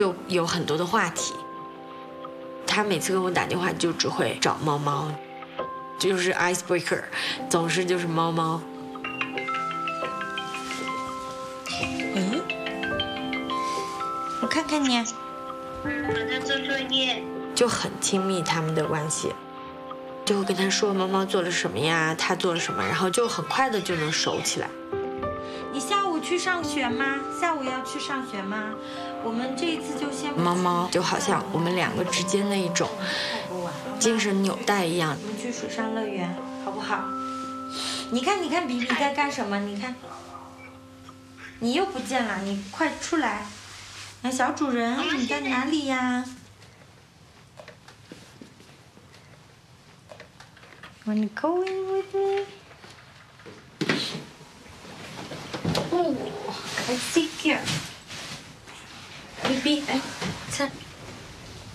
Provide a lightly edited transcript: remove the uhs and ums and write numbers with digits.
就有很多的话题。他每次跟我打电话就只会找猫猫，就是 icebreaker， 总是就是猫猫。 嗯，我看看你， 我在做作业， 就很亲密他们的关系，就会跟他说猫猫做了什么呀，他做了什么，然后就很快的就能熟起来。 你下午去上学吗？下午要去上学吗？我们这一次就先猫猫就好像我们两个之间的一种精神纽带一样。 我们去水上乐园好不好？你看，你看，比比在干什么？你看，你又不见了，你快出来！哎，小主人，你在哪里呀？Wanna go in with me? 哦，I see you. 比比，哎，看。